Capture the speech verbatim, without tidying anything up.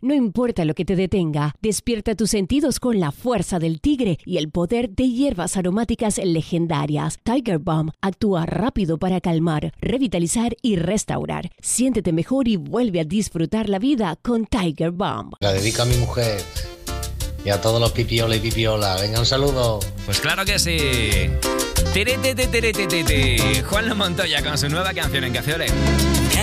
No importa lo que te detenga, despierta tus sentidos con la fuerza del tigre y el poder de hierbas aromáticas legendarias. Tiger Balm actúa rápido para calmar, revitalizar y restaurar. Siéntete mejor y vuelve a disfrutar la vida con Tiger Balm. La dedico a mi mujer y a todos los pipiola y pipiola. Venga, un saludo. Pues claro que sí. Tere, tere, tere, tere, tere. Juan Lo Montoya con su nueva canción en Café Olé.